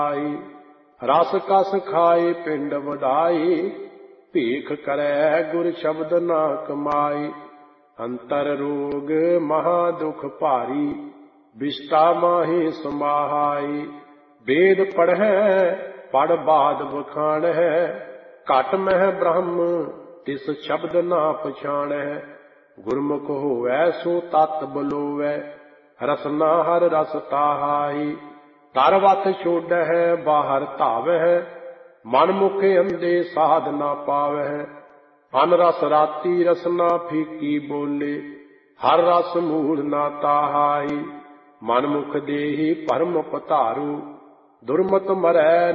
रस कस खाए पिंड वधाई, भीख करे गुर शब्द ना कमाई। अंतर रोग महा दुख भारी, विष्टा माही समाहाई। वेद पढ़ै पढ़ बाद बखान है, घट मह ब्रह्म तिस शब्द ना पछाण है। गुरमुख होवै सो तत् बलोवै, रसना हर रस ताहाई। तरवत छोड़ै बाहर धावै, मन मुख अंधे साध ना पावै। अन रस राती रसना फीकी बोले, हर रस मूल ना ताहाई। मन मुख देही परम पधारू, दुर्मत मरै